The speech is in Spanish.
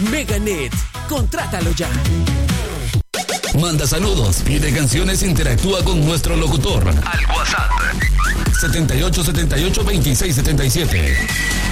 Meganet, contrátalo ya. Manda saludos, pide canciones, interactúa con nuestro locutor. Al WhatsApp 7878-2677.